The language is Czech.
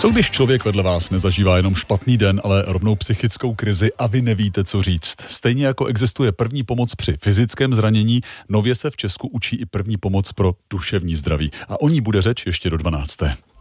Co když člověk vedle vás nezažívá jenom špatný den, ale rovnou psychickou krizi a vy nevíte, co říct? Stejně jako existuje první pomoc při fyzickém zranění, nově se v Česku učí i první pomoc pro duševní zdraví. A o ní bude řeč ještě do 12.